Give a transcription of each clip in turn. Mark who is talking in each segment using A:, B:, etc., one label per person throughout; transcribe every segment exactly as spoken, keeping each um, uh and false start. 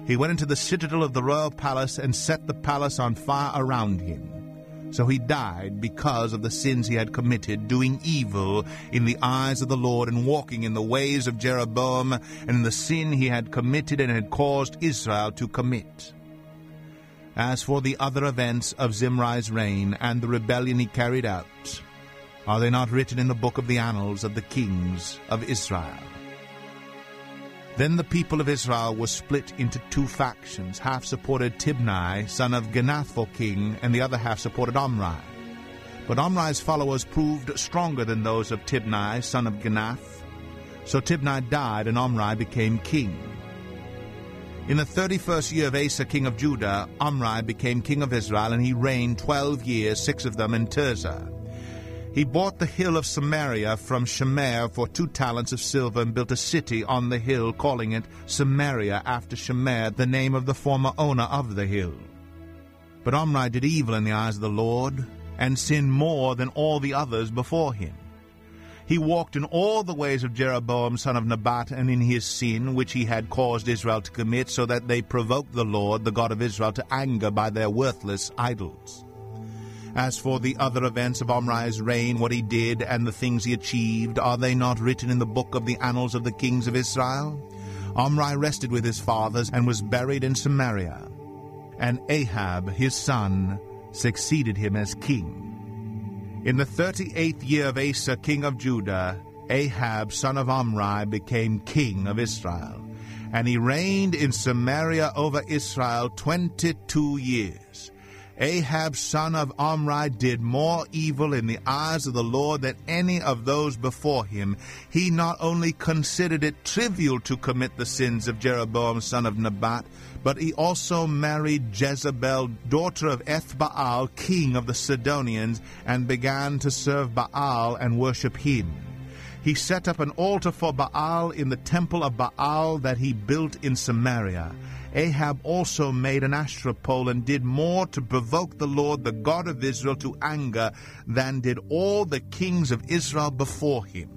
A: He went into the citadel of the royal palace and set the palace on fire around him. So he died because of the sins he had committed, doing evil in the eyes of the Lord and walking in the ways of Jeroboam and in the sin he had committed and had caused Israel to commit. As for the other events of Zimri's reign and the rebellion he carried out, are they not written in the book of the annals of the kings of Israel? Then the people of Israel were split into two factions. Half supported Tibni, son of Ginath, for king, and the other half supported Omri. But Omri's followers proved stronger than those of Tibni, son of Ginath. So Tibni died, and Omri became king. In the thirty-first year of Asa, king of Judah, Omri became king of Israel, and he reigned twelve years, six of them in Tirzah. He bought the hill of Samaria from Shemer for two talents of silver and built a city on the hill, calling it Samaria after Shemer, the name of the former owner of the hill. But Omri did evil in the eyes of the Lord, and sinned more than all the others before him. He walked in all the ways of Jeroboam son of Nebat, and in his sin which he had caused Israel to commit, so that they provoked the Lord, the God of Israel, to anger by their worthless idols. As for the other events of Omri's reign, what he did and the things he achieved, are they not written in the book of the annals of the kings of Israel? Omri rested with his fathers and was buried in Samaria. And Ahab, his son, succeeded him as king. In the thirty-eighth year of Asa, king of Judah, Ahab, son of Omri, became king of Israel. And he reigned in Samaria over Israel twenty-two years. Ahab, son of Omri, did more evil in the eyes of the Lord than any of those before him. He not only considered it trivial to commit the sins of Jeroboam, son of Nebat, but he also married Jezebel, daughter of Ethbaal, king of the Sidonians, and began to serve Baal and worship him. He set up an altar for Baal in the temple of Baal that he built in Samaria. Ahab also made an Asherah pole and did more to provoke the Lord, the God of Israel, to anger than did all the kings of Israel before him.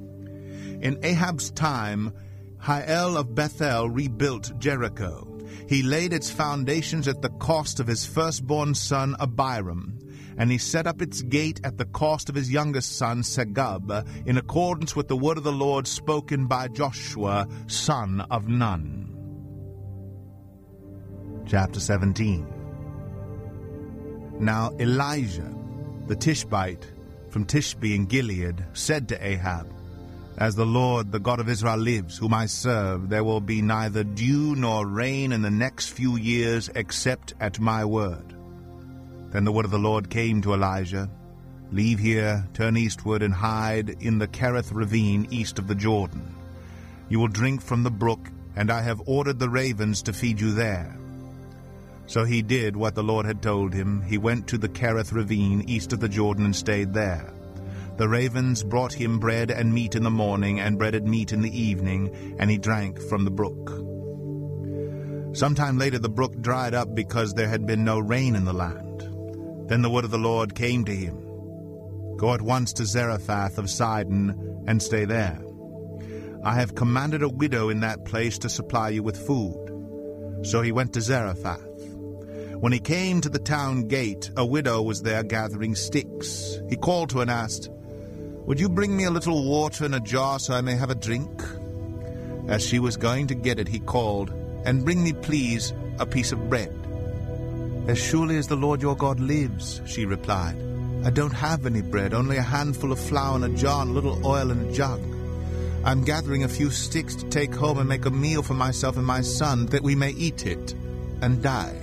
A: In Ahab's time, Hiel of Bethel rebuilt Jericho. He laid its foundations at the cost of his firstborn son Abiram, and he set up its gate at the cost of his youngest son Segub, in accordance with the word of the Lord spoken by Joshua, son of Nun. Chapter seventeen. Now Elijah, the Tishbite, from Tishbe in Gilead, said to Ahab, As the Lord, the God of Israel, lives, whom I serve, there will be neither dew nor rain in the next few years, except at my word. Then the word of the Lord came to Elijah, Leave here, turn eastward, and hide in the Kerith ravine east of the Jordan. You will drink from the brook, and I have ordered the ravens to feed you there. So he did what the Lord had told him. He went to the Kerith ravine east of the Jordan and stayed there. The ravens brought him bread and meat in the morning, and bread and meat in the evening, and he drank from the brook. Sometime later the brook dried up because there had been no rain in the land. Then the word of the Lord came to him, Go at once to Zarephath of Sidon, and stay there. I have commanded a widow in that place to supply you with food. So he went to Zarephath. When he came to the town gate, a widow was there gathering sticks. He called to her and asked, Would you bring me a little water in a jar so I may have a drink? As she was going to get it, he called, And bring me, please, a piece of bread. As surely as the Lord your God lives, she replied, I don't have any bread, only a handful of flour in a jar and a little oil in a jug. I'm gathering a few sticks to take home and make a meal for myself and my son, that we may eat it and die.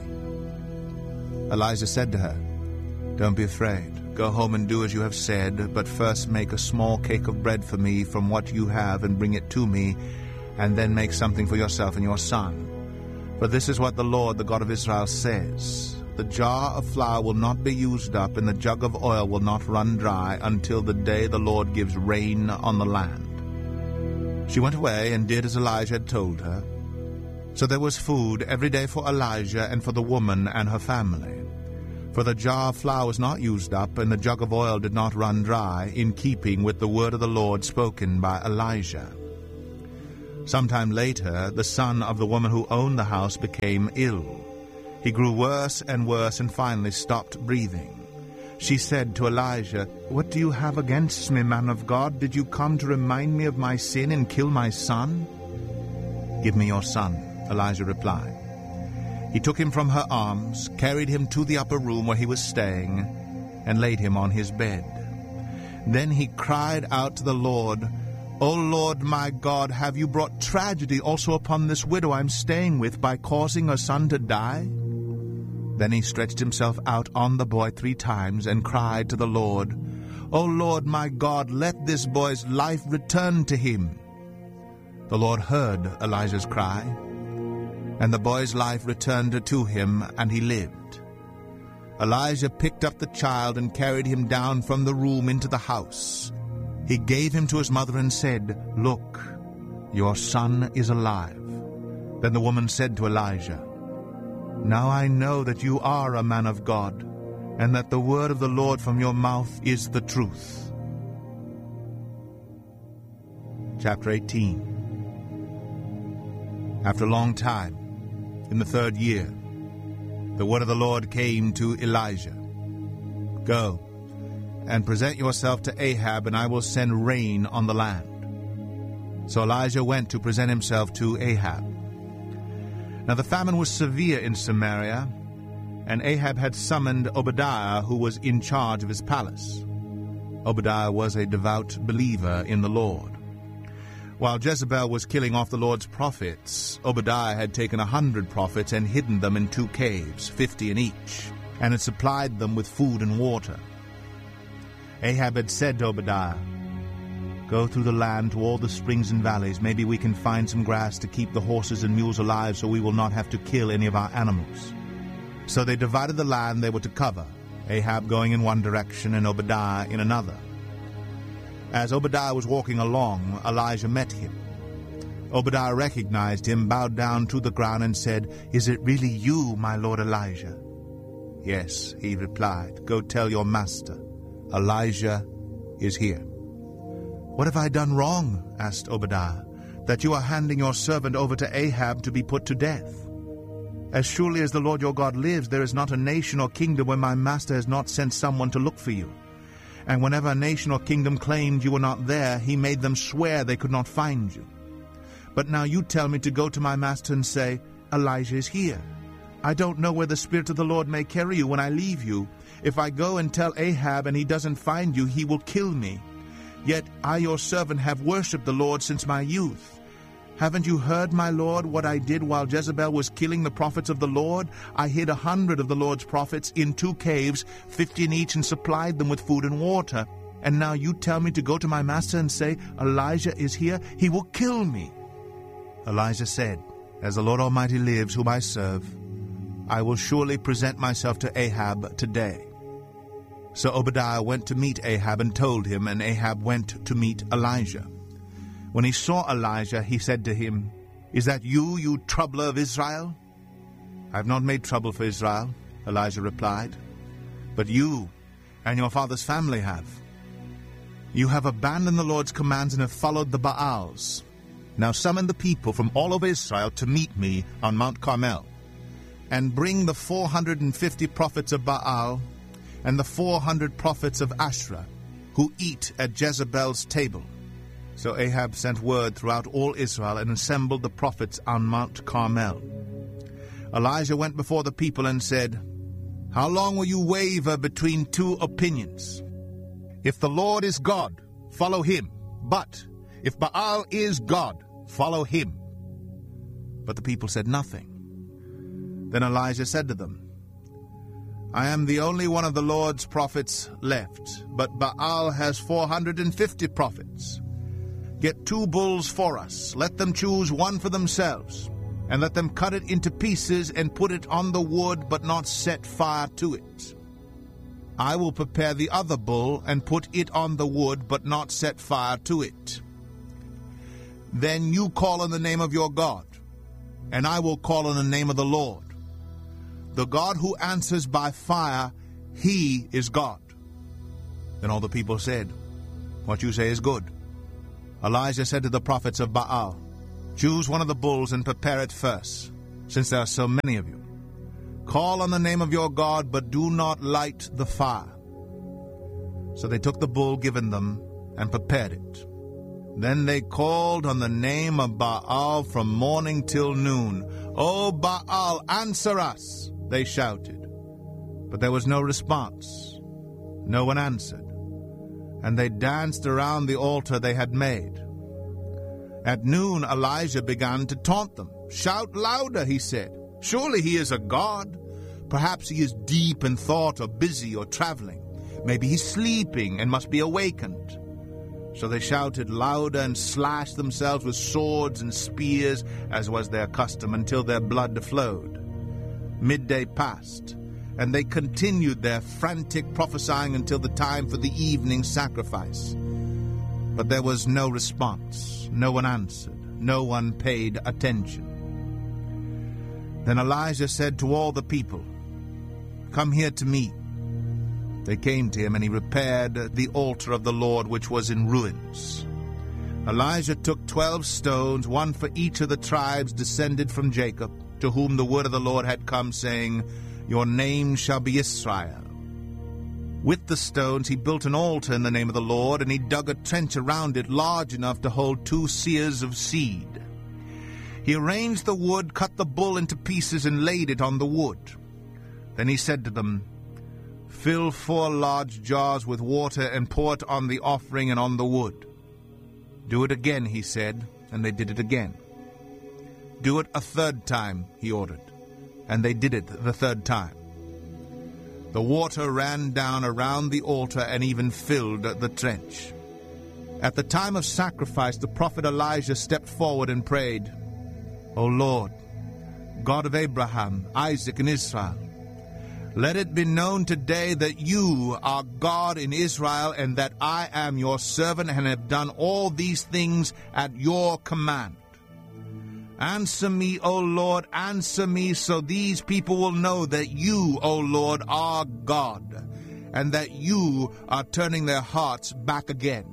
A: Elijah said to her, Don't be afraid. Go home and do as you have said, but first make a small cake of bread for me from what you have and bring it to me, and then make something for yourself and your son. For this is what the Lord, the God of Israel, says, The jar of flour will not be used up, and the jug of oil will not run dry, until the day the Lord gives rain on the land. She went away and did as Elijah had told her. So there was food every day for Elijah and for the woman and her family. For the jar of flour was not used up, and the jug of oil did not run dry, in keeping with the word of the Lord spoken by Elijah. Sometime later, the son of the woman who owned the house became ill. He grew worse and worse and finally stopped breathing. She said to Elijah, "What do you have against me, man of God? Did you come to remind me of my sin and kill my son?" "Give me your son," Elijah replied. He took him from her arms, carried him to the upper room where he was staying, and laid him on his bed. Then he cried out to the Lord, "O Lord my God, have you brought tragedy also upon this widow I am staying with by causing her son to die?" Then he stretched himself out on the boy three times and cried to the Lord, "O Lord my God, let this boy's life return to him." The Lord heard Elijah's cry, and the boy's life returned to him, and he lived. Elijah picked up the child and carried him down from the room into the house. He gave him to his mother and said, "Look, your son is alive." Then the woman said to Elijah, "Now I know that you are a man of God, and that the word of the Lord from your mouth is the truth." Chapter eighteen. After a long time, in the third year, the word of the Lord came to Elijah. "Go and present yourself to Ahab, and I will send rain on the land." So Elijah went to present himself to Ahab. Now the famine was severe in Samaria, and Ahab had summoned Obadiah, who was in charge of his palace. Obadiah was a devout believer in the Lord. While Jezebel was killing off the Lord's prophets, Obadiah had taken a hundred prophets and hidden them in two caves, fifty in each, and had supplied them with food and water. Ahab had said to Obadiah, "Go through the land to all the springs and valleys. Maybe we can find some grass to keep the horses and mules alive so we will not have to kill any of our animals." So they divided the land they were to cover, Ahab going in one direction and Obadiah in another. As Obadiah was walking along, Elijah met him. Obadiah recognized him, bowed down to the ground, and said, "Is it really you, my lord Elijah?" "Yes," he replied. "Go tell your master, Elijah is here." "What have I done wrong?" asked Obadiah, "that you are handing your servant over to Ahab to be put to death? As surely as the Lord your God lives, there is not a nation or kingdom where my master has not sent someone to look for you. And whenever a nation or kingdom claimed you were not there, he made them swear they could not find you. But now you tell me to go to my master and say, 'Elijah is here.' I don't know where the Spirit of the Lord may carry you when I leave you. If I go and tell Ahab and he doesn't find you, he will kill me. Yet I, your servant, have worshipped the Lord since my youth. Haven't you heard, my Lord, what I did while Jezebel was killing the prophets of the Lord? I hid a hundred of the Lord's prophets in two caves, fifty in each, and supplied them with food and water. And now you tell me to go to my master and say, 'Elijah is here.' He will kill me." Elijah said, "As the Lord Almighty lives, whom I serve, I will surely present myself to Ahab today." So Obadiah went to meet Ahab and told him, and Ahab went to meet Elijah. When he saw Elijah, he said to him, "Is that you, you troubler of Israel?" "I have not made trouble for Israel," Elijah replied, "but you and your father's family have. You have abandoned the Lord's commands and have followed the Baals. Now summon the people from all over Israel to meet me on Mount Carmel, and bring the four hundred and fifty prophets of Baal and the four hundred prophets of Asherah, who eat at Jezebel's table." So Ahab sent word throughout all Israel and assembled the prophets on Mount Carmel. Elijah went before the people and said, "How long will you waver between two opinions? If the Lord is God, follow him. But if Baal is God, follow him." But the people said nothing. Then Elijah said to them, "I am the only one of the Lord's prophets left, but Baal has four hundred and fifty prophets. Get two bulls for us. Let them choose one for themselves, and let them cut it into pieces and put it on the wood, but not set fire to it. I will prepare the other bull and put it on the wood, but not set fire to it. Then you call on the name of your God, and I will call on the name of the Lord. The God who answers by fire, he is God." Then all the people said, "What you say is good." Elijah said to the prophets of Baal, Choose one of the bulls and prepare it first, since there are so many of you. Call on the name of your God, but do not light the fire." So they took the bull given them and prepared it. Then they called on the name of Baal from morning till noon. "O Baal, answer us," they shouted. But there was no response. No one answered. And they danced around the altar they had made. At noon Elijah began to taunt them. "Shout louder," he said. "Surely he is a god. Perhaps he is deep in thought or busy or traveling. Maybe he's sleeping and must be awakened." So they shouted louder and slashed themselves with swords and spears, as was their custom, until their blood flowed. Midday passed, and they continued their frantic prophesying until the time for the evening sacrifice. But there was no response. No one answered. No one paid attention. Then Elijah said to all the people, "Come here to me." They came to him, and he repaired the altar of the Lord, which was in ruins. Elijah took twelve stones, one for each of the tribes descended from Jacob, to whom the word of the Lord had come, saying, "Your name shall be Israel." With the stones he built an altar in the name of the Lord, and he dug a trench around it large enough to hold two seahs of seed. He arranged the wood, cut the bull into pieces, and laid it on the wood. Then he said to them, "Fill four large jars with water and pour it on the offering and on the wood." "Do it again," he said, and they did it again. "Do it a third time," he ordered, and they did it the third time. The water ran down around the altar and even filled the trench. At the time of sacrifice, the prophet Elijah stepped forward and prayed, "O Lord, God of Abraham, Isaac, and Israel, let it be known today that you are God in Israel, and that I am your servant and have done all these things at your command. Answer me, O Lord, answer me, so these people will know that you, O Lord, are God, and that you are turning their hearts back again."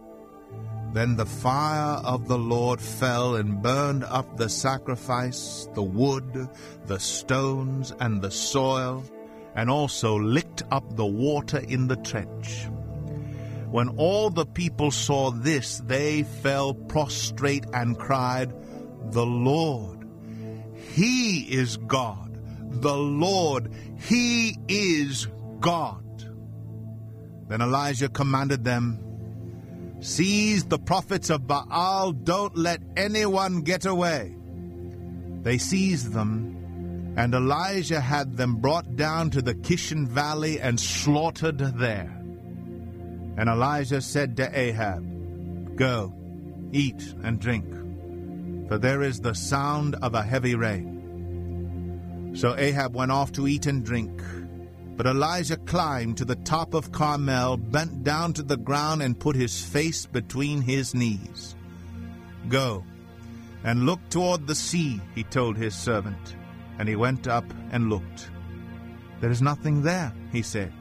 A: Then the fire of the Lord fell and burned up the sacrifice, the wood, the stones, and the soil, and also licked up the water in the trench. When all the people saw this, they fell prostrate and cried, "The Lord, He is God. The Lord, He is God." Then Elijah commanded them, "Seize the prophets of Baal. Don't let anyone get away." They seized them, and Elijah had them brought down to the Kishon Valley and slaughtered there. And Elijah said to Ahab, "Go, eat and drink, for there is the sound of a heavy rain." So Ahab went off to eat and drink. But Elijah climbed to the top of Carmel, bent down to the ground, and put his face between his knees. "Go and look toward the sea," he told his servant. And he went up and looked. "There is nothing there," he said.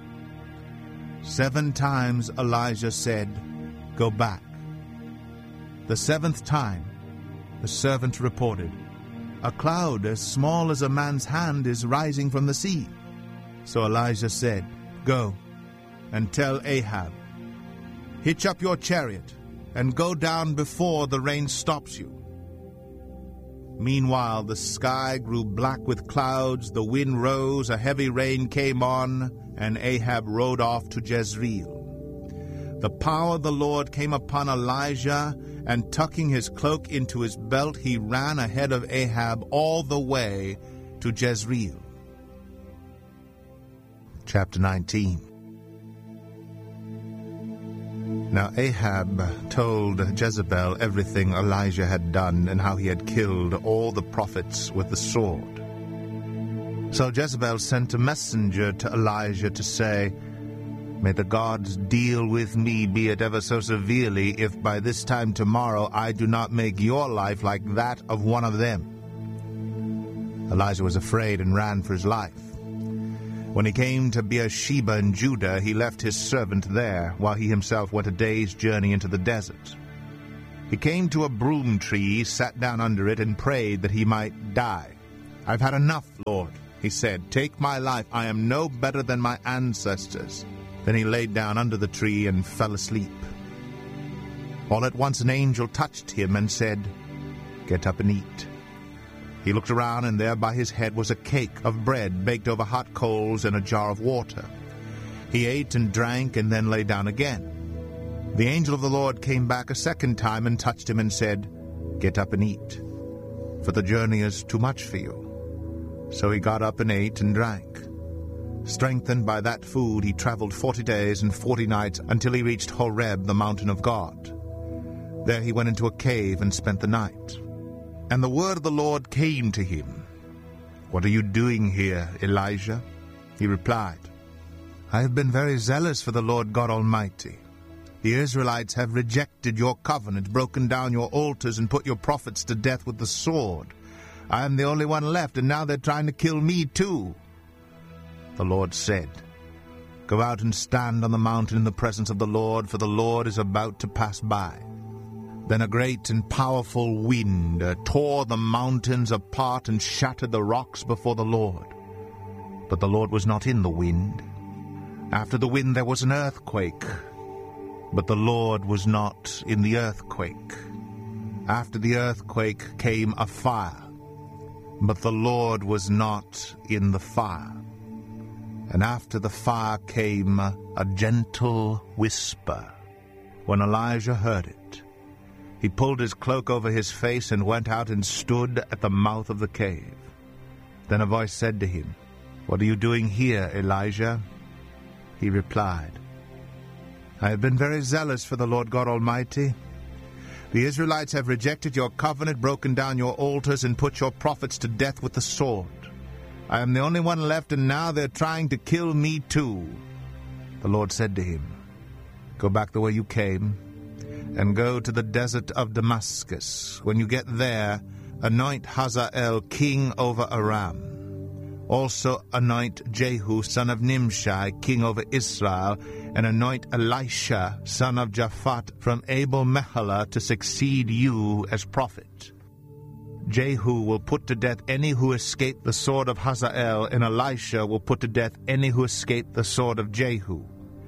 A: Seven times Elijah said, "Go back." The seventh time, the servant reported, "A cloud as small as a man's hand is rising from the sea." So Elijah said, "Go and tell Ahab, hitch up your chariot and go down before the rain stops you." Meanwhile the sky grew black with clouds, the wind rose, a heavy rain came on, and Ahab rode off to Jezreel. The power of the Lord came upon Elijah, and tucking his cloak into his belt, he ran ahead of Ahab all the way to Jezreel. Chapter nineteen. Now Ahab told Jezebel everything Elijah had done, and how he had killed all the prophets with the sword. So Jezebel sent a messenger to Elijah to say, "May the gods deal with me, be it ever so severely, if by this time tomorrow I do not make your life like that of one of them." Elijah was afraid and ran for his life. When he came to Beersheba in Judah, he left his servant there, while he himself went a day's journey into the desert. He came to a broom tree, sat down under it, and prayed that he might die. "I've had enough, Lord," he said. "Take my life. I am no better than my ancestors." Then he laid down under the tree and fell asleep. All at once an angel touched him and said, "Get up and eat." He looked around, and there by his head was a cake of bread baked over hot coals and a jar of water. He ate and drank and then lay down again. The angel of the Lord came back a second time and touched him and said, "Get up and eat, for the journey is too much for you." So he got up and ate and drank. Strengthened by that food, he traveled forty days and forty nights until he reached Horeb, the mountain of God. There he went into a cave and spent the night. And the word of the Lord came to him. "What are you doing here, Elijah?" He replied, "I have been very zealous for the Lord God Almighty. The Israelites have rejected your covenant, broken down your altars, and put your prophets to death with the sword. I am the only one left, and now they're trying to kill me too." The Lord said, "Go out and stand on the mountain in the presence of the Lord, for the Lord is about to pass by." Then a great and powerful wind uh, tore the mountains apart and shattered the rocks before the Lord. But the Lord was not in the wind. After the wind there was an earthquake, but the Lord was not in the earthquake. After the earthquake came a fire, but the Lord was not in the fire. And after the fire came a gentle whisper. When Elijah heard it, he pulled his cloak over his face and went out and stood at the mouth of the cave. Then a voice said to him, "What are you doing here, Elijah?" He replied, "I have been very zealous for the Lord God Almighty. The Israelites have rejected your covenant, broken down your altars, and put your prophets to death with the sword. I am the only one left, and now they're trying to kill me too." The Lord said to him, "Go back the way you came, and go to the desert of Damascus. When you get there, anoint Hazael king over Aram. Also anoint Jehu son of Nimshi king over Israel, and anoint Elisha son of Japhat from Abel-Meholah to succeed you as prophet. Jehu will put to death any who escape the sword of Hazael, and Elisha will put to death any who escape the sword of Jehu.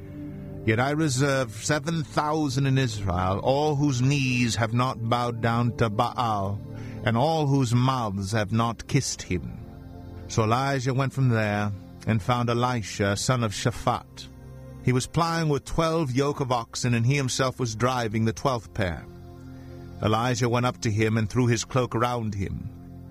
A: Yet I reserve seven thousand in Israel, all whose knees have not bowed down to Baal, and all whose mouths have not kissed him." So Elijah went from there and found Elisha, son of Shaphat. He was plying with twelve yoke of oxen, and he himself was driving the twelfth pair. Elijah went up to him and threw his cloak around him.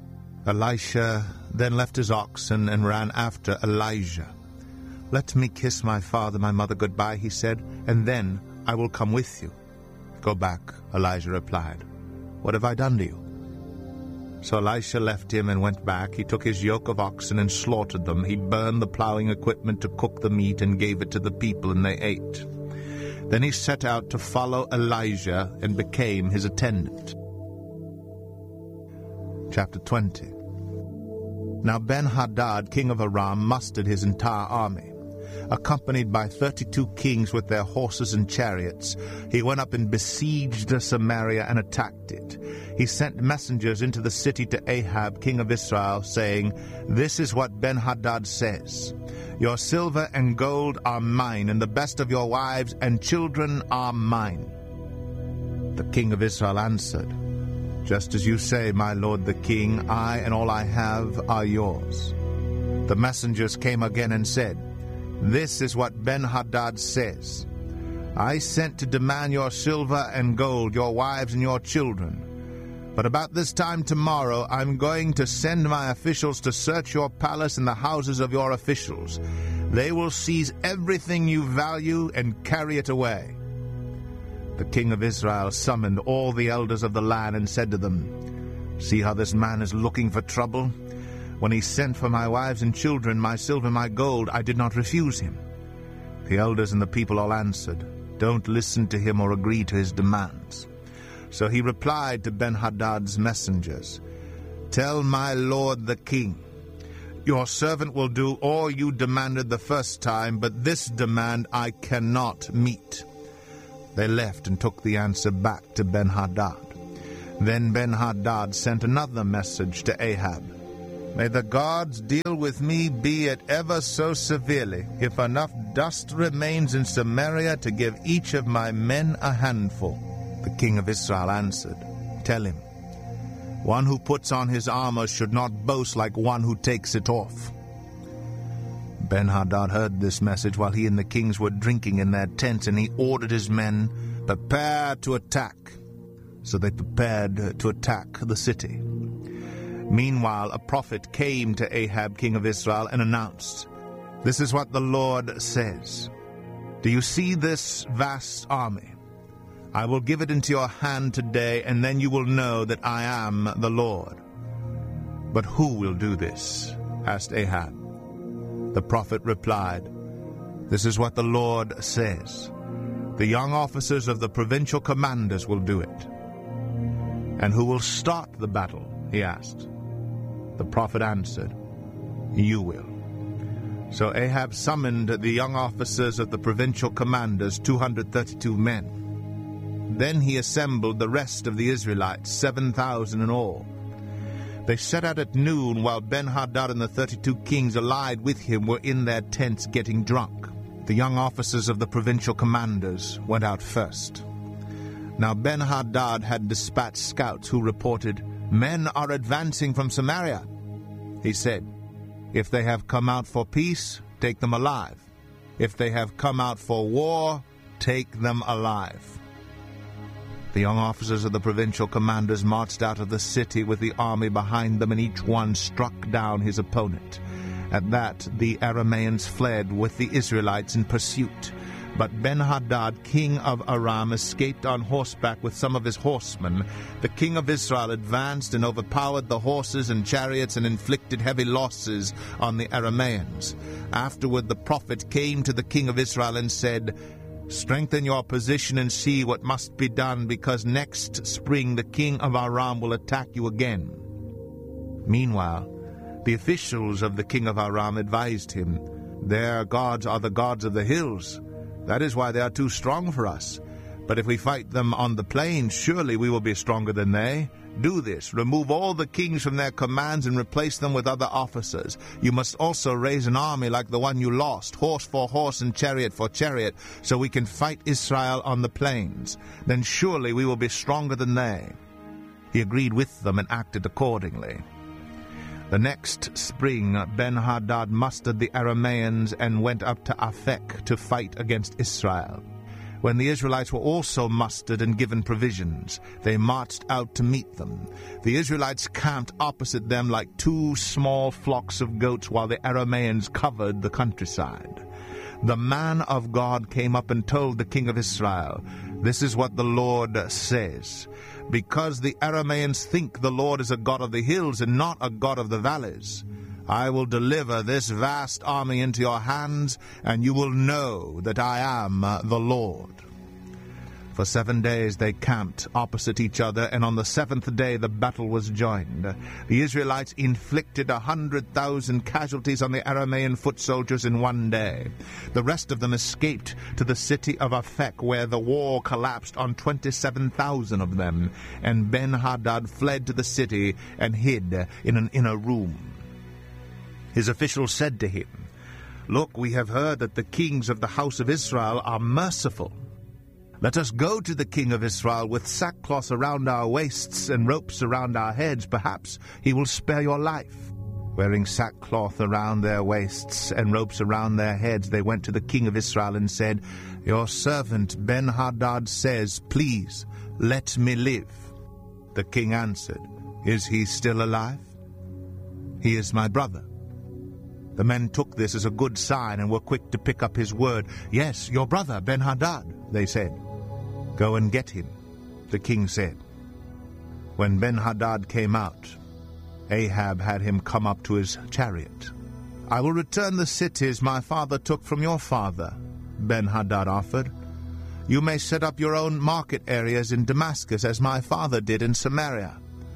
A: Elisha then left his oxen and ran after Elijah. "Let me kiss my father, my mother goodbye," he said, "and then I will come with you." "Go back," Elijah replied. "What have I done to you?" So Elisha left him and went back. He took his yoke of oxen and slaughtered them. He burned the plowing equipment to cook the meat and gave it to the people, and they ate. Then he set out to follow Elijah and became his attendant. Chapter twenty. Now Ben-Hadad, king of Aram, mustered his entire army. Accompanied by thirty-two kings with their horses and chariots, he went up and besieged Samaria and attacked it. He sent messengers into the city to Ahab, king of Israel, saying, "This is what Ben-Hadad says. Your silver and gold are mine, and the best of your wives and children are mine." The king of Israel answered, "Just as you say, my lord the king, I and all I have are yours." The messengers came again and said, "This is what Ben-Hadad says. I sent to demand your silver and gold, your wives and your children. But about this time tomorrow I'm going to send my officials to search your palace and the houses of your officials. They will seize everything you value and carry it away." The king of Israel summoned all the elders of the land and said to them, "See how this man is looking for trouble? When he sent for my wives and children, my silver and my gold, I did not refuse him." The elders and the people all answered, "Don't listen to him or agree to his demands." So he replied to Ben-Hadad's messengers, "Tell my lord the king, your servant will do all you demanded the first time, but this demand I cannot meet." They left and took the answer back to Ben-Hadad. Then Ben-Hadad sent another message to Ahab. May the gods deal with me, be it ever so severely, if enough dust remains in Samaria to give each of my men a handful. The king of Israel answered, Tell him, one who puts on his armor should not boast like one who takes it off. Ben-Hadad heard this message while he and the kings were drinking in their tents, and he ordered his men, Prepare to attack. So they prepared to attack the city. Meanwhile, a prophet came to Ahab, king of Israel, and announced, This is what the Lord says. Do you see this vast army? I will give it into your hand today, and then you will know that I am the Lord. But who will do this? Asked Ahab. The prophet replied, This is what the Lord says. The young officers of the provincial commanders will do it. And who will start the battle? He asked. The prophet answered, You will. So Ahab summoned the young officers of the provincial commanders, two hundred thirty-two men. Then he assembled the rest of the Israelites, seven thousand in all. They set out at noon, while Ben-Hadad and the thirty-two kings allied with him were in their tents getting drunk. The young officers of the provincial commanders went out first. Now Ben-Hadad had dispatched scouts who reported, Men are advancing from Samaria. He said, If they have come out for peace, take them alive. If they have come out for war, take them alive. The young officers of the provincial commanders marched out of the city with the army behind them, and each one struck down his opponent. At that the Arameans fled with the Israelites in pursuit. But Ben-Hadad, king of Aram, escaped on horseback with some of his horsemen. The king of Israel advanced and overpowered the horses and chariots and inflicted heavy losses on the Arameans. Afterward the prophet came to the king of Israel and said, Strengthen your position and see what must be done, because next spring the king of Aram will attack you again. Meanwhile, the officials of the king of Aram advised him, Their gods are the gods of the hills. That is why they are too strong for us. But if we fight them on the plains, surely we will be stronger than they. Do this. Remove all the kings from their commands and replace them with other officers. You must also raise an army like the one you lost, horse for horse and chariot for chariot, so we can fight Israel on the plains. Then surely we will be stronger than they. He agreed with them and acted accordingly. The next spring Ben-Hadad mustered the Arameans and went up to Aphek to fight against Israel. When the Israelites were also mustered and given provisions, they marched out to meet them. The Israelites camped opposite them like two small flocks of goats, while the Arameans covered the countryside. The man of God came up and told the king of Israel, This is what the Lord says. Because the Arameans think the Lord is a God of the hills and not a God of the valleys, I will deliver this vast army into your hands, and you will know that I am the Lord. For seven days they camped opposite each other, and on the seventh day the battle was joined. The Israelites inflicted a hundred thousand casualties on the Aramean foot soldiers in one day. The rest of them escaped to the city of Aphek, where the war collapsed on twenty-seven thousand of them, and Ben-Hadad fled to the city and hid in an inner room. His officials said to him, Look, we have heard that the kings of the house of Israel are merciful. Let us go to the king of Israel with sackcloth around our waists and ropes around our heads. Perhaps he will spare your life. Wearing sackcloth around their waists and ropes around their heads, they went to the king of Israel and said, Your servant Ben-Hadad says, Please, let me live. The king answered, Is he still alive? He is my brother. The men took this as a good sign and were quick to pick up his word. Yes, your brother Ben-Hadad, they said. Go and get him, the king said. When Ben-Hadad came out, Ahab had him come up to his chariot. I will return the cities my father took from your father, Ben-Hadad offered. You may set up your own market areas in Damascus, as my father did in Samaria.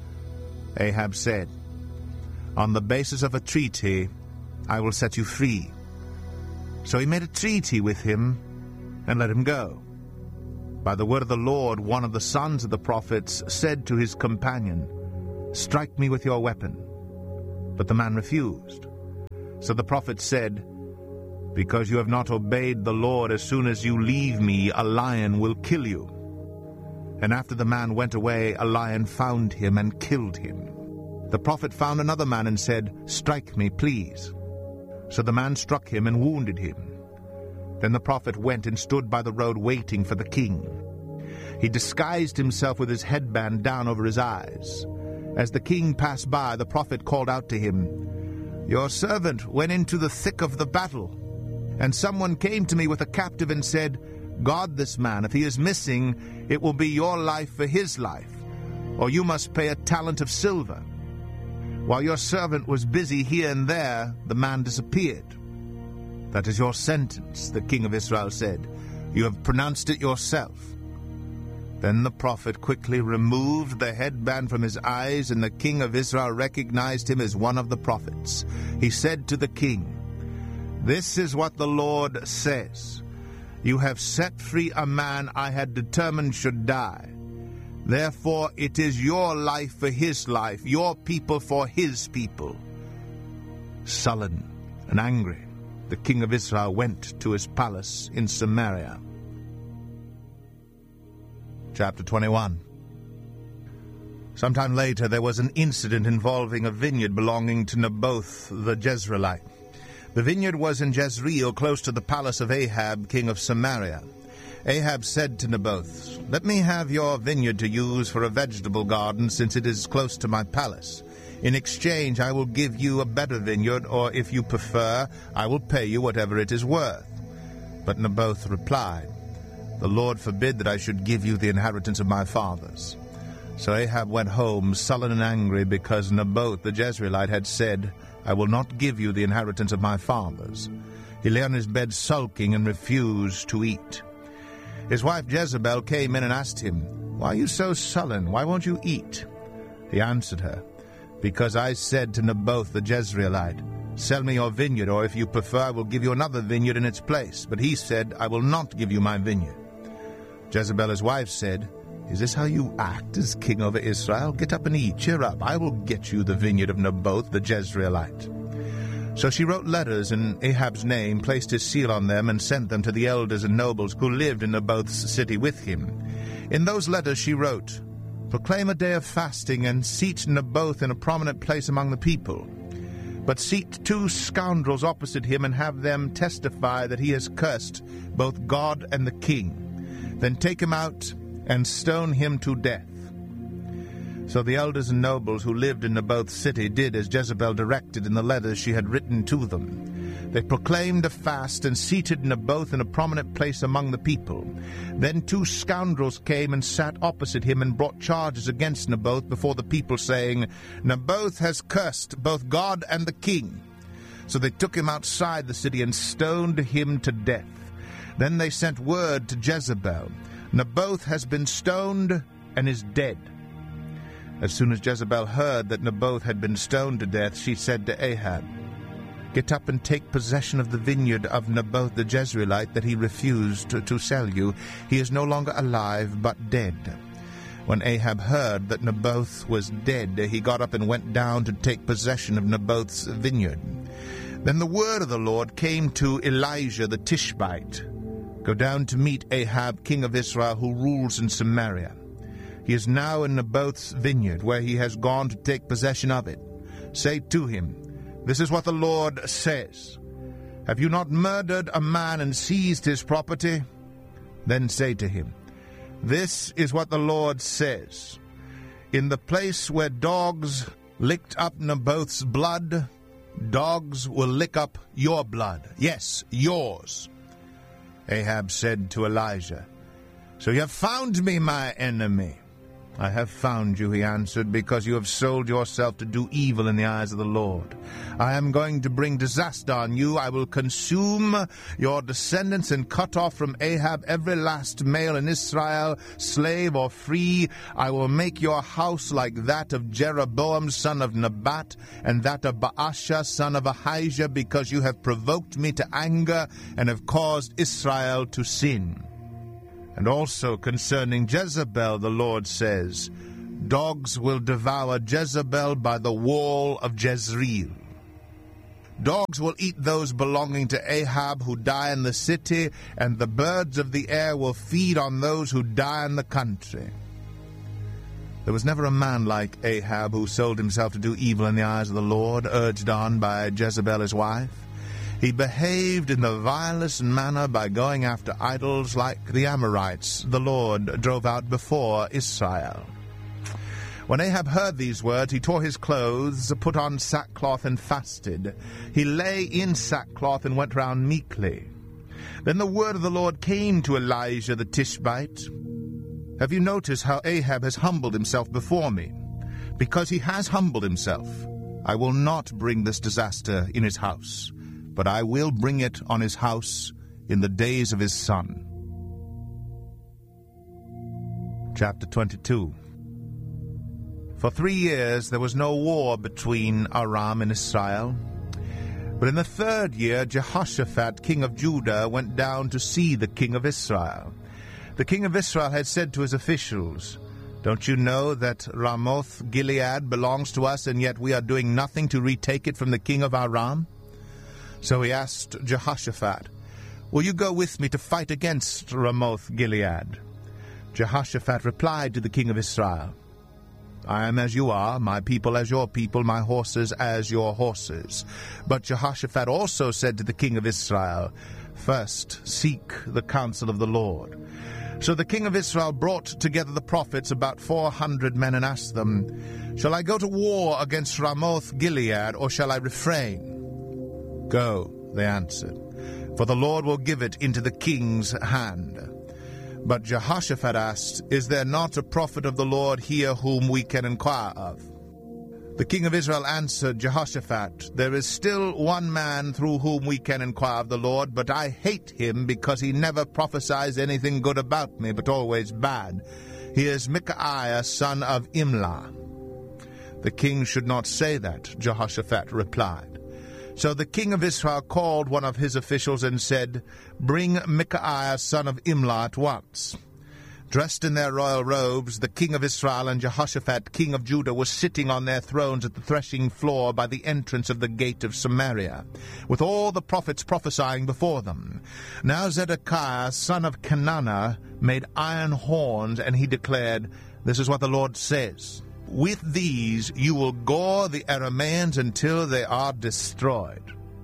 A: Ahab said, On the basis of a treaty, I will set you free. So he made a treaty with him and let him go. By the word of the Lord, one of the sons of the prophets said to his companion, "Strike me with your weapon." But the man refused. So the prophet said, "Because you have not obeyed the Lord, as soon as you leave me, a lion will kill you." And after the man went away, a lion found him and killed him. The prophet found another man and said, "Strike me, please." So the man struck him and wounded him. Then the prophet went and stood by the road waiting for the king. He disguised himself with his headband down over his eyes. As the king passed by, the prophet called out to him, "Your servant went into the thick of the battle, and someone came to me with a captive and said, 'Guard this man. If he is missing, it will be your life for his life, or you must pay a talent of silver.' While your servant was busy here and there, the man disappeared. 'That is your sentence,' the king of Israel said. 'You have pronounced it yourself.' Then the prophet quickly removed the headband from his eyes, and the king of Israel recognized him as one of the prophets. He said to the king, 'This is what the Lord says. You have set free a man I had determined should die. Therefore it is your life for his life, your people for his people.' Sullen and angry, the king of Israel went to his palace in Samaria." Chapter twenty-one. Sometime later there was an incident involving a vineyard belonging to Naboth the Jezreelite. The vineyard was in Jezreel, close to the palace of Ahab, king of Samaria. Ahab said to Naboth, "Let me have your vineyard to use for a vegetable garden, since it is close to my palace. In exchange I will give you a better vineyard, or if you prefer, I will pay you whatever it is worth." But Naboth replied, "The Lord forbid that I should give you the inheritance of my fathers." So Ahab went home, sullen and angry, because Naboth the Jezreelite had said, "I will not give you the inheritance of my fathers." He lay on his bed sulking and refused to eat. His wife Jezebel came in and asked him, "Why are you so sullen? Why won't you eat?" He answered her, "Because I said to Naboth the Jezreelite, 'Sell me your vineyard, or if you prefer, I will give you another vineyard in its place.' But he said, 'I will not give you my vineyard.'" Jezebel his wife said, "Is this how you act as king over Israel? Get up and eat. Cheer up. I will get you the vineyard of Naboth the Jezreelite." So she wrote letters in Ahab's name, placed his seal on them, and sent them to the elders and nobles who lived in Naboth's city with him. In those letters she wrote, "Proclaim a day of fasting, and seat Naboth in a prominent place among the people. But seat two scoundrels opposite him, and have them testify that he has cursed both God and the king. Then take him out and stone him to death." So the elders and nobles who lived in Naboth's city did as Jezebel directed in the letters she had written to them. They proclaimed a fast and seated Naboth in a prominent place among the people. Then two scoundrels came and sat opposite him and brought charges against Naboth before the people, saying, "Naboth has cursed both God and the king." So they took him outside the city and stoned him to death. Then they sent word to Jezebel, "Naboth has been stoned and is dead." As soon as Jezebel heard that Naboth had been stoned to death, she said to Ahab, "Get up and take possession of the vineyard of Naboth the Jezreelite that he refused to, to sell you. He is no longer alive, but dead." When Ahab heard that Naboth was dead, he got up and went down to take possession of Naboth's vineyard. Then the word of the Lord came to Elijah the Tishbite, "Go down to meet Ahab, king of Israel, who rules in Samaria. He is now in Naboth's vineyard, where he has gone to take possession of it. Say to him, 'This is what the Lord says. Have you not murdered a man and seized his property?' Then say to him, 'This is what the Lord says. In the place where dogs licked up Naboth's blood, dogs will lick up your blood. Yes, yours.'" Ahab said to Elijah, "So you have found me, my enemy." "I have found you," he answered, "because you have sold yourself to do evil in the eyes of the Lord. I am going to bring disaster on you. I will consume your descendants and cut off from Ahab every last male in Israel, slave or free. I will make your house like that of Jeroboam son of Nebat, and that of Baasha son of Ahijah, because you have provoked me to anger and have caused Israel to sin." And also concerning Jezebel, the Lord says, dogs will devour Jezebel by the wall of Jezreel. Dogs will eat those belonging to Ahab who die in the city, and the birds of the air will feed on those who die in the country. There was never a man like Ahab who sold himself to do evil in the eyes of the Lord, urged on by Jezebel his wife. He behaved in the vilest manner by going after idols like the Amorites the Lord drove out before Israel. When Ahab heard these words, he tore his clothes, put on sackcloth, and fasted. He lay in sackcloth and went round meekly. Then the word of the Lord came to Elijah the Tishbite. Have you noticed how Ahab has humbled himself before me? Because he has humbled himself, I will not bring this disaster in his house, but I will bring it on his house in the days of his son. Chapter twenty-two. For three years there was no war between Aram and Israel. But in the third year Jehoshaphat, king of Judah, went down to see the king of Israel. The king of Israel had said to his officials, "Don't you know that Ramoth Gilead belongs to us, and yet we are doing nothing to retake it from the king of Aram?" So he asked Jehoshaphat, "Will you go with me to fight against Ramoth Gilead?" Jehoshaphat replied to the king of Israel, "I am as you are, my people as your people, my horses as your horses." But Jehoshaphat also said to the king of Israel, "First seek the counsel of the Lord." So the king of Israel brought together the prophets, about four hundred men, and asked them, "Shall I go to war against Ramoth Gilead, or shall I refrain?" "Go," they answered, "for the Lord will give it into the king's hand." But Jehoshaphat asked, "Is there not a prophet of the Lord here whom we can inquire of?" The king of Israel answered Jehoshaphat, "There is still one man through whom we can inquire of the Lord, but I hate him because he never prophesies anything good about me, but always bad. He is Micaiah, son of Imlah." "The king should not say that," Jehoshaphat replied. So the king of Israel called one of his officials and said, "Bring Micaiah, son of Imlah, at once." Dressed in their royal robes, the king of Israel and Jehoshaphat, king of Judah, were sitting on their thrones at the threshing floor by the entrance of the gate of Samaria, with all the prophets prophesying before them. Now Zedekiah, son of Kenana, made iron horns, and he declared, "This is what the Lord says. With these you will gore the Arameans until they are destroyed."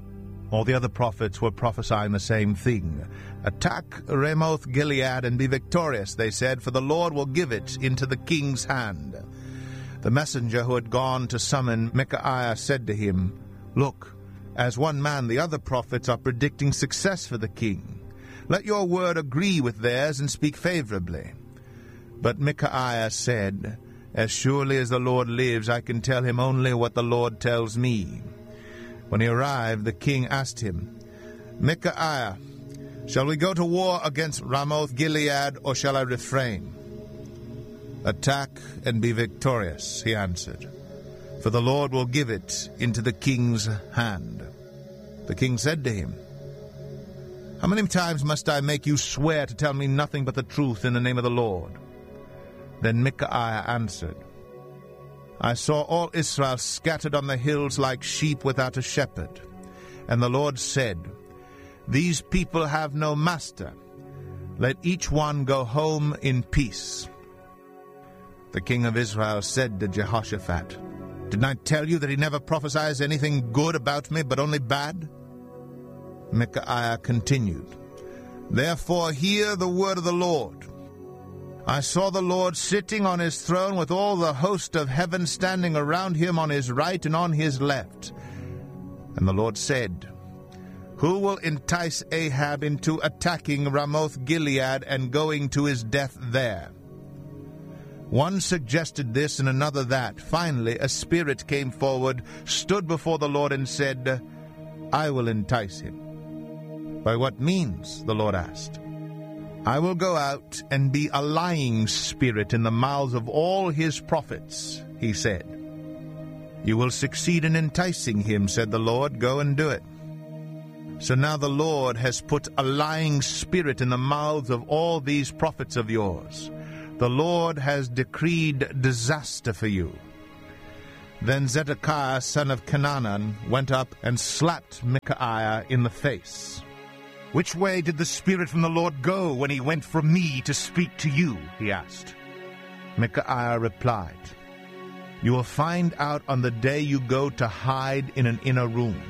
A: All the other prophets were prophesying the same thing. "Attack Ramoth Gilead and be victorious," they said, "for the Lord will give it into the king's hand." The messenger who had gone to summon Micaiah said to him, "Look, as one man the other prophets are predicting success for the king. Let your word agree with theirs and speak favorably." But Micaiah said, "As surely as the Lord lives, I can tell him only what the Lord tells me." When he arrived, the king asked him, "Micaiah, shall we go to war against Ramoth Gilead, or shall I refrain?" "Attack and be victorious," he answered, "for the Lord will give it into the king's hand." The king said to him, "How many times must I make you swear to tell me nothing but the truth in the name of the Lord?" Then Micaiah answered, "I saw all Israel scattered on the hills like sheep without a shepherd. And the Lord said, 'These people have no master. Let each one go home in peace.'" The king of Israel said to Jehoshaphat, "Didn't I tell you that he never prophesies anything good about me, but only bad?" Micaiah continued, "Therefore hear the word of the Lord. I saw the Lord sitting on his throne with all the host of heaven standing around him on his right and on his left. And the Lord said, 'Who will entice Ahab into attacking Ramoth Gilead and going to his death there?' One suggested this and another that. Finally, a spirit came forward, stood before the Lord, and said, 'I will entice him.' 'By what means?' the Lord asked. 'I will go out and be a lying spirit in the mouths of all his prophets,' he said. 'You will succeed in enticing him,' said the Lord. 'Go and do it.' So now the Lord has put a lying spirit in the mouths of all these prophets of yours. The Lord has decreed disaster for you." Then Zedekiah son of Kenaana went up and slapped Micaiah in the face. "Which way did the Spirit from the Lord go when he went from me to speak to you?" he asked. Micaiah replied, "You will find out on the day you go to hide in an inner room."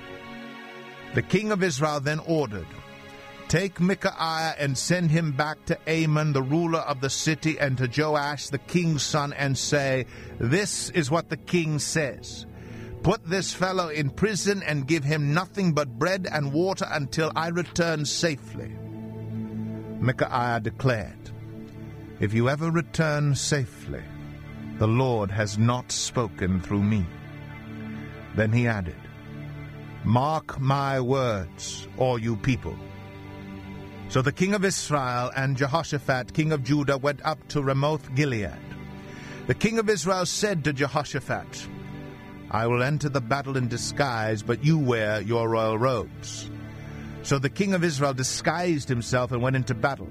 A: The king of Israel then ordered, "Take Micaiah and send him back to Amon, the ruler of the city, and to Joash, the king's son, and say, 'This is what the king says. Put this fellow in prison and give him nothing but bread and water until I return safely.'" Micaiah declared, "If you ever return safely, the Lord has not spoken through me." Then he added, "Mark my words, all you people." So the king of Israel and Jehoshaphat, king of Judah, went up to Ramoth-Gilead. The king of Israel said to Jehoshaphat, "I will enter the battle in disguise, but you wear your royal robes." So the king of Israel disguised himself and went into battle.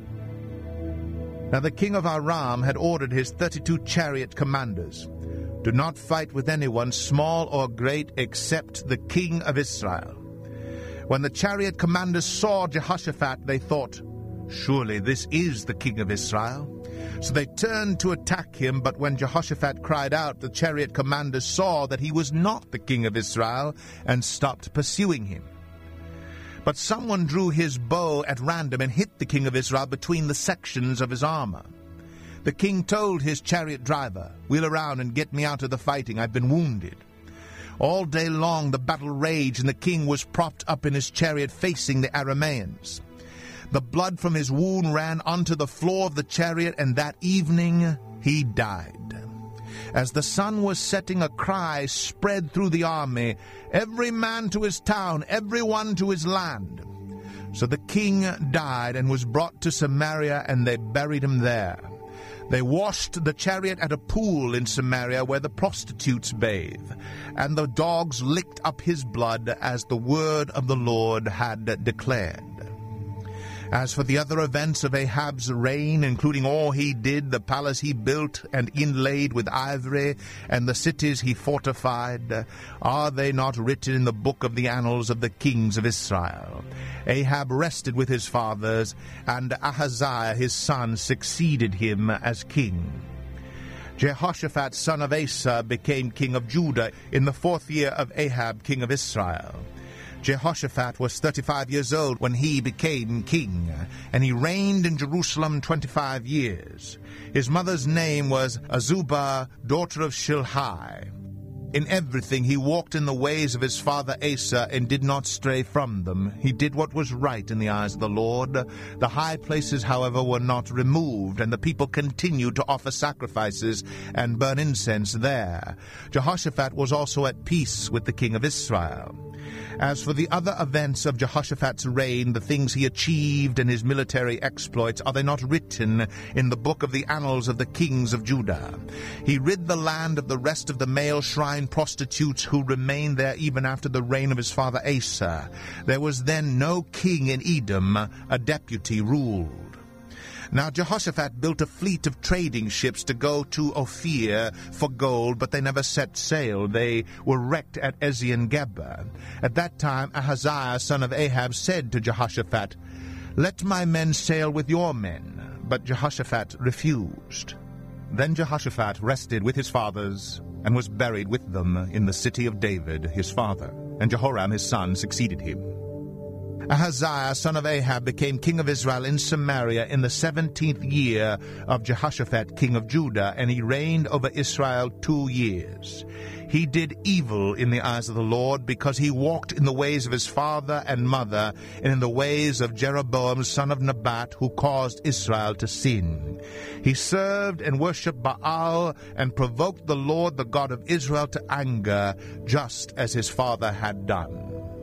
A: Now the king of Aram had ordered his thirty-two chariot commanders, "Do not fight with anyone, small or great, except the king of Israel." When the chariot commanders saw Jehoshaphat, they thought, "Surely this is the king of Israel." So they turned to attack him, but when Jehoshaphat cried out, the chariot commanders saw that he was not the king of Israel and stopped pursuing him. But someone drew his bow at random and hit the king of Israel between the sections of his armor. The king told his chariot driver, "Wheel around and get me out of the fighting. I've been wounded." All day long the battle raged, and the king was propped up in his chariot facing the Arameans. The blood from his wound ran onto the floor of the chariot, and that evening he died. As the sun was setting, a cry spread through the army, "Every man to his town, every one to his land." So the king died and was brought to Samaria, and they buried him there. They washed the chariot at a pool in Samaria where the prostitutes bathe, and the dogs licked up his blood as the word of the Lord had declared. As for the other events of Ahab's reign, including all he did, the palace he built and inlaid with ivory, and the cities he fortified, are they not written in the book of the annals of the kings of Israel? Ahab rested with his fathers, and Ahaziah his son succeeded him as king. Jehoshaphat son of Asa became king of Judah in the fourth year of Ahab king of Israel. Jehoshaphat was thirty-five years old when he became king, and he reigned in Jerusalem twenty-five years. His mother's name was Azubah, daughter of Shilhi. In everything he walked in the ways of his father Asa and did not stray from them. He did what was right in the eyes of the Lord. The high places, however, were not removed, and the people continued to offer sacrifices and burn incense there. Jehoshaphat was also at peace with the king of Israel. As for the other events of Jehoshaphat's reign, the things he achieved and his military exploits, are they not written in the book of the annals of the kings of Judah? He rid the land of the rest of the male shrine prostitutes who remained there even after the reign of his father Asa. There was then no king in Edom, a deputy ruled. Now Jehoshaphat built a fleet of trading ships to go to Ophir for gold, but they never set sail. They were wrecked at Ezion-Geber. At that time Ahaziah son of Ahab said to Jehoshaphat, "Let my men sail with your men." But Jehoshaphat refused. Then Jehoshaphat rested with his fathers and was buried with them in the city of David his father, and Jehoram his son succeeded him. Ahaziah son of Ahab became king of Israel in Samaria in the seventeenth year of Jehoshaphat king of Judah, and he reigned over Israel two years. He did evil in the eyes of the Lord, because he walked in the ways of his father and mother, and in the ways of Jeroboam son of Nebat, who caused Israel to sin. He served and worshipped Baal, and provoked the Lord, the God of Israel, to anger, just as his father had done.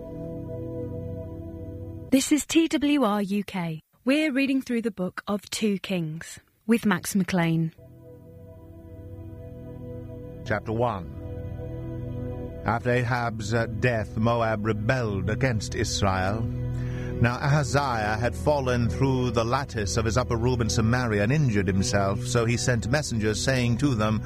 B: This is T W R U K. We're reading through the book of Two Kings with Max McLean.
A: Chapter one. After Ahab's uh, death, Moab rebelled against Israel. Now Ahaziah had fallen through the lattice of his upper room in Samaria and injured himself, so he sent messengers, saying to them,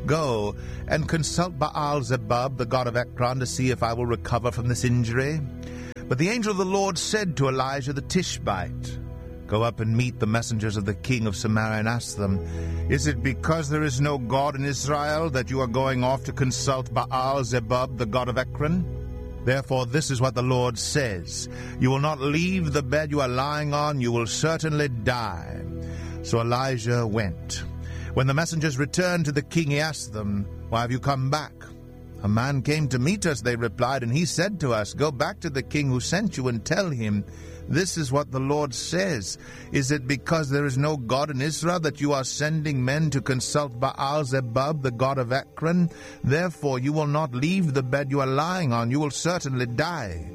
A: Go and consult Baal-zebub, the god of Ekron, to see if I will recover from this injury. But the angel of the Lord said to Elijah the Tishbite, Go up and meet the messengers of the king of Samaria and ask them, Is it because there is no God in Israel that you are going off to consult Baal-zebub, the god of Ekron? Therefore this is what the Lord says, You will not leave the bed you are lying on, you will certainly die. So Elijah went. When the messengers returned to the king, he asked them, Why have you come back? A man came to meet us, they replied, and he said to us, Go back to the king who sent you and tell him, This is what the Lord says. Is it because there is no God in Israel that you are sending men to consult Baal-zebub, the god of Ekron? Therefore you will not leave the bed you are lying on. You will certainly die.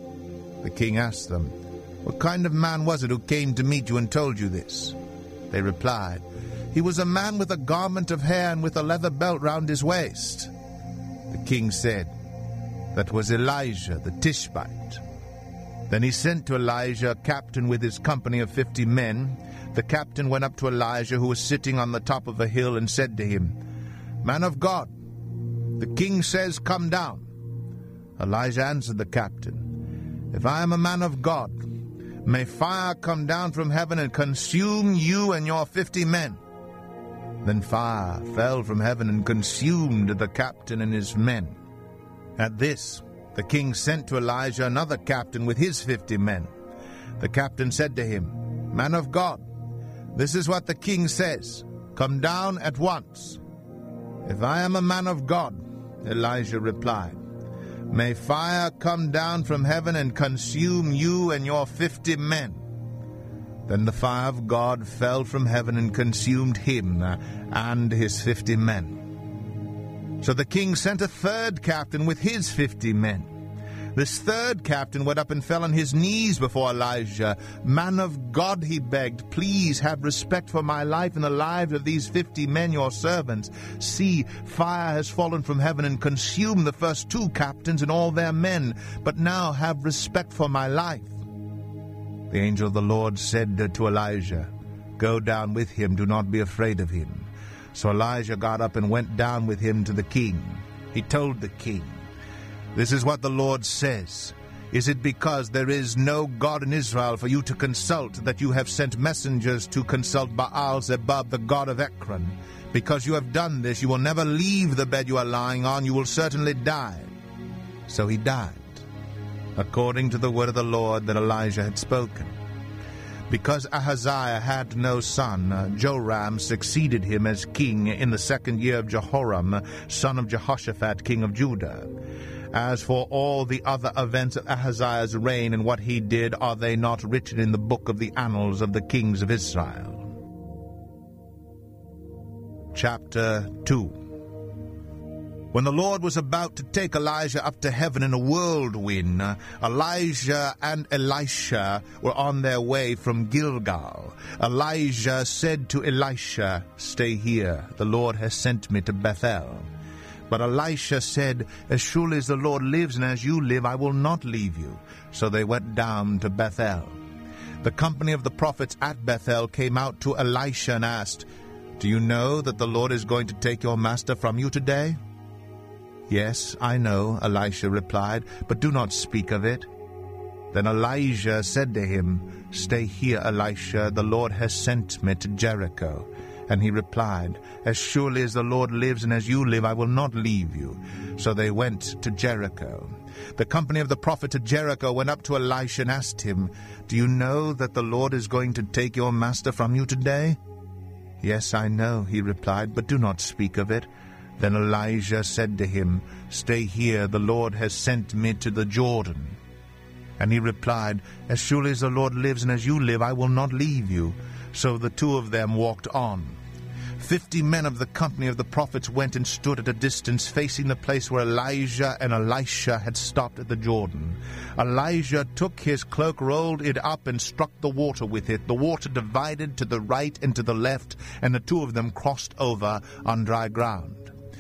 A: The king asked them, What kind of man was it who came to meet you and told you this? They replied, He was a man with a garment of hair and with a leather belt round his waist. The king said, That was Elijah the Tishbite. Then he sent to Elijah a captain with his company of fifty men. The captain went up to Elijah, who was sitting on the top of a hill, and said to him, Man of God, the king says, Come down. Elijah answered the captain, If I am a man of God, may fire come down from heaven and consume you and your fifty men. Then fire fell from heaven and consumed the captain and his men. At this, the king sent to Elijah another captain with his fifty men. The captain said to him, Man of God, this is what the king says, Come down at once. If I am a man of God, Elijah replied, may fire come down from heaven and consume you and your fifty men. Then the fire of God fell from heaven and consumed him and his fifty men. So the king sent a third captain with his fifty men. This third captain went up and fell on his knees before Elijah. Man of God, he begged, please have respect for my life and the lives of these fifty men, your servants. See, fire has fallen from heaven and consumed the first two captains and all their men. But now have respect for my life. The angel of the Lord said to Elijah, Go down with him, do not be afraid of him. So Elijah got up and went down with him to the king. He told the king, This is what the Lord says. Is it because there is no God in Israel for you to consult that you have sent messengers to consult Baal-zebub, the god of Ekron? Because you have done this, you will never leave the bed you are lying on, you will certainly die. So he died, according to the word of the Lord that Elijah had spoken. Because Ahaziah had no son, Joram succeeded him as king in the second year of Jehoram, son of Jehoshaphat, king of Judah. As for all the other events of Ahaziah's reign and what he did, are they not written in the book of the annals of the kings of Israel? Chapter two. When the Lord was about to take Elijah up to heaven in a whirlwind, Elijah and Elisha were on their way from Gilgal. Elijah said to Elisha, Stay here, the Lord has sent me to Bethel. But Elisha said, As surely as the Lord lives and as you live, I will not leave you. So they went down to Bethel. The company of the prophets at Bethel came out to Elisha and asked, Do you know that the Lord is going to take your master from you today? Yes, I know, Elisha replied, but do not speak of it. Then Elijah said to him, Stay here, Elisha, the Lord has sent me to Jericho. And he replied, As surely as the Lord lives and as you live, I will not leave you. So they went to Jericho. The company of the prophets at Jericho went up to Elisha and asked him, Do you know that the Lord is going to take your master from you today? Yes, I know, he replied, but do not speak of it. Then Elijah said to him, Stay here, the Lord has sent me to the Jordan. And he replied, As surely as the Lord lives and as you live, I will not leave you. So the two of them walked on. Fifty men of the company of the prophets went and stood at a distance, facing the place where Elijah and Elisha had stopped at the Jordan. Elijah took his cloak, rolled it up, and struck the water with it. The water divided to the right and to the left, and the two of them crossed over on dry ground.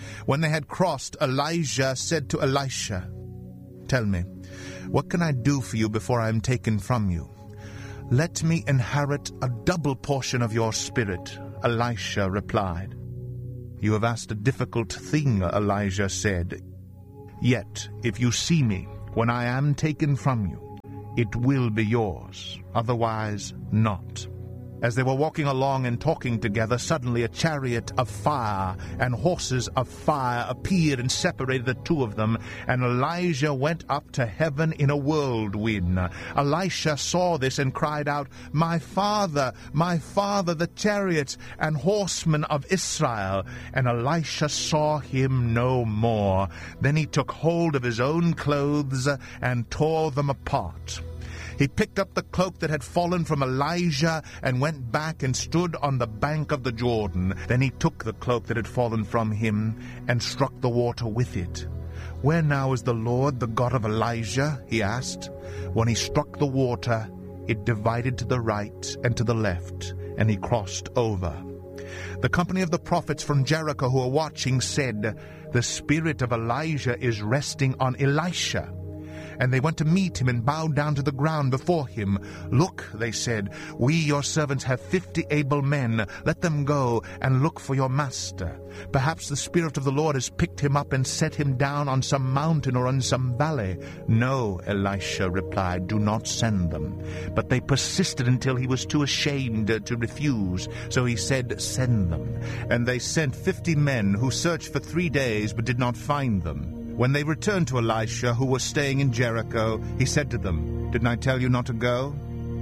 A: When they had crossed, Elijah said to Elisha, "Tell me, what can I do for you before I am taken from you?" "Let me inherit a double portion of your spirit," Elisha replied. "You have asked a difficult thing," Elijah said. "Yet, if you see me when I am taken from you, it will be yours, otherwise not." As they were walking along and talking together, suddenly a chariot of fire and horses of fire appeared and separated the two of them, and Elijah went up to heaven in a whirlwind. Elisha saw this and cried out, "My father, my father, the chariots and horsemen of Israel!" And Elisha saw him no more. Then he took hold of his own clothes and tore them apart. He picked up the cloak that had fallen from Elijah and went back and stood on the bank of the Jordan. Then he took the cloak that had fallen from him and struck the water with it. "Where now is the Lord, the God of Elijah?" he asked. When he struck the water, it divided to the right and to the left, and he crossed over. The company of the prophets from Jericho who were watching said, "The spirit of Elijah is resting on Elisha." And they went to meet him and bowed down to the ground before him. "Look," they said, "we, your servants, have fifty able men. Let them go and look for your master. Perhaps the Spirit of the Lord has picked him up and set him down on some mountain or on some valley." "No," Elisha replied, "do not send them." But they persisted until he was too ashamed to refuse. So he said, "Send them." And they sent fifty men who searched for three days but did not find them. When they returned to Elisha, who was staying in Jericho, he said to them, "Didn't I tell you not to go?"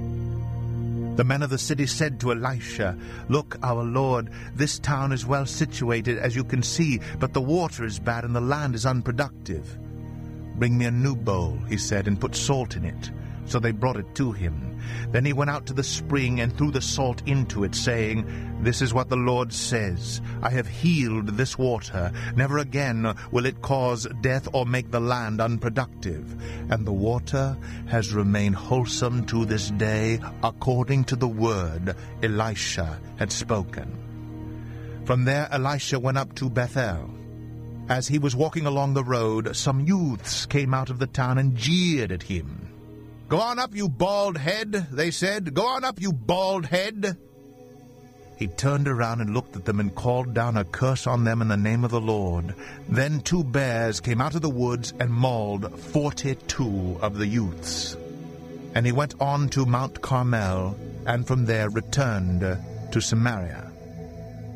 A: The men of the city said to Elisha, "Look, our lord, this town is well situated, as you can see, but the water is bad and the land is unproductive." "Bring me a new bowl," he said, "and put salt in it." So they brought it to him. Then he went out to the spring and threw the salt into it, saying, "This is what the Lord says, I have healed this water. Never again will it cause death or make the land unproductive." And the water has remained wholesome to this day, according to the word Elisha had spoken. From there Elisha went up to Bethel. As he was walking along the road, some youths came out of the town and jeered at him. "Go on up, you bald head," they said. "Go on up, you bald head." He turned around and looked at them and called down a curse on them in the name of the Lord. Then two bears came out of the woods and mauled forty-two of the youths. And he went on to Mount Carmel, and from there returned to Samaria.